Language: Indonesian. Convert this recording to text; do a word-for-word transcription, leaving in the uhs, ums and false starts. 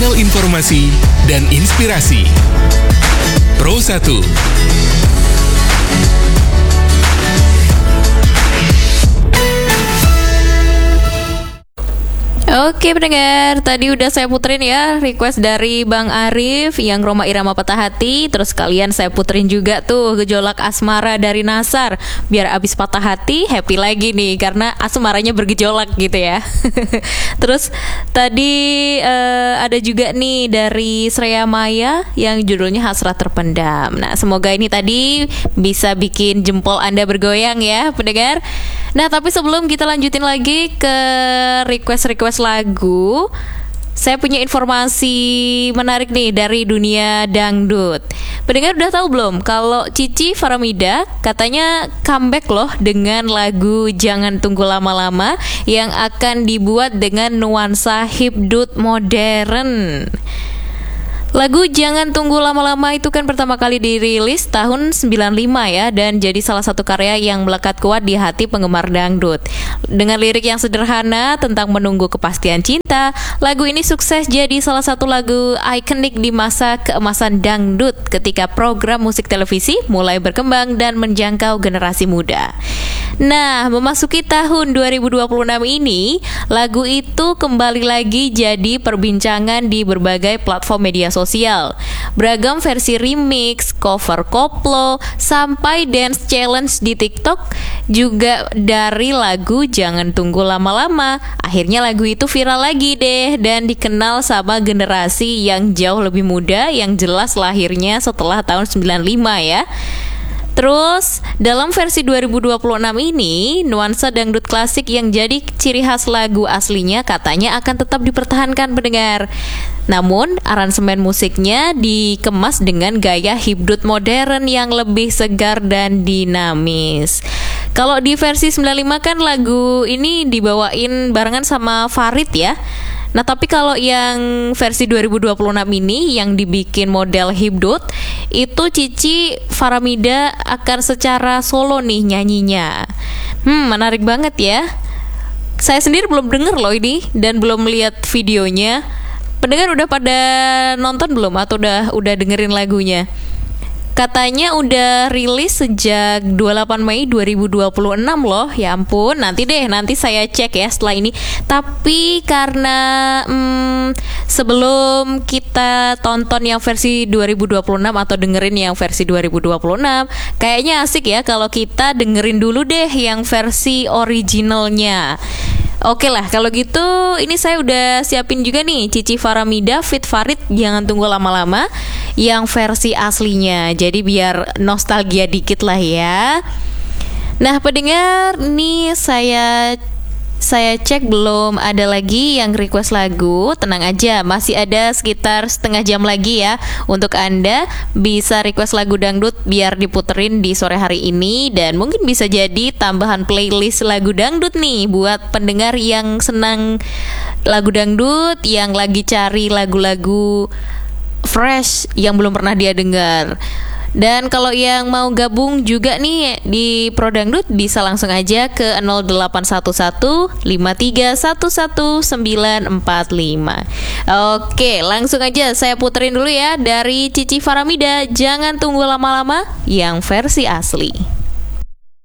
channel informasi dan inspirasi. Pro satu. Oke pendengar, tadi udah saya puterin ya request dari Bang Arif yang Roma Irama Patah Hati. Terus kalian saya puterin juga tuh Gejolak Asmara dari Nasar. Biar abis patah hati happy lagi nih, karena asmaranya bergejolak gitu ya. Terus tadi uh, ada juga nih dari Sreya Maya yang judulnya Hasrat Terpendam. Nah semoga ini tadi bisa bikin jempol Anda bergoyang ya pendengar. Nah tapi sebelum kita lanjutin lagi ke request-request lagu, saya punya informasi menarik nih dari dunia dangdut. Pendengar udah tahu belum kalau Cici Faramida katanya comeback loh dengan lagu Jangan Tunggu Lama-Lama yang akan dibuat dengan nuansa hipdut modern. Lagu Jangan Tunggu Lama-Lama itu kan pertama kali dirilis tahun sembilan puluh lima ya, dan jadi salah satu karya yang melekat kuat di hati penggemar dangdut. Dengan lirik yang sederhana tentang menunggu kepastian cinta, lagu ini sukses jadi salah satu lagu ikonik di masa keemasan dangdut ketika program musik televisi mulai berkembang dan menjangkau generasi muda. Nah, memasuki tahun dua ribu dua puluh enam ini, lagu itu kembali lagi jadi perbincangan di berbagai platform media sosial. Beragam versi remix, cover koplo, sampai dance challenge di TikTok juga dari lagu Jangan Tunggu Lama-Lama. Akhirnya lagu itu viral lagi deh dan dikenal sama generasi yang jauh lebih muda yang jelas lahirnya setelah tahun sembilan puluh lima ya. Terus, dalam versi dua ribu dua puluh enam ini, nuansa dangdut klasik yang jadi ciri khas lagu aslinya katanya akan tetap dipertahankan pendengar. Namun, aransemen musiknya dikemas dengan gaya hipdut modern yang lebih segar dan dinamis. Kalau di versi sembilan puluh lima kan lagu ini dibawain barengan sama Farid ya. Nah tapi kalau yang versi dua ribu dua puluh enam ini yang dibikin model hipdut, itu Cici Faramida akan secara solo nih nyanyinya. Hmm menarik banget ya. Saya sendiri belum denger loh ini dan belum lihat videonya. Pendengar udah pada nonton belum atau udah udah dengerin lagunya? Katanya udah rilis sejak dua puluh delapan Mei dua ribu dua puluh enam loh. Ya ampun, nanti deh, nanti saya cek ya setelah ini. Tapi karena hmm, sebelum kita tonton yang versi dua ribu dua puluh enam atau dengerin yang versi dua ribu dua puluh enam, kayaknya asik ya kalau kita dengerin dulu deh yang versi originalnya. Oke lah, kalau gitu ini saya udah siapin juga nih Cici Faramida feat Farid Jangan Tunggu Lama-Lama yang versi aslinya. Jadi biar nostalgia dikit lah ya. Nah pendengar, nih saya Saya cek belum ada lagi yang request lagu. Tenang aja, masih ada sekitar setengah jam lagi ya untuk Anda bisa request lagu dangdut biar diputerin di sore hari ini. Dan mungkin bisa jadi tambahan playlist lagu dangdut nih buat pendengar yang senang lagu dangdut, yang lagi cari lagu-lagu fresh yang belum pernah dia dengar. Dan kalau yang mau gabung juga nih di Pro Dangdut bisa langsung aja ke nol delapan satu satu lima tiga satu satu sembilan empat lima. Oke, langsung aja saya puterin dulu ya dari Cici Faramida Jangan Tunggu Lama-Lama yang versi asli.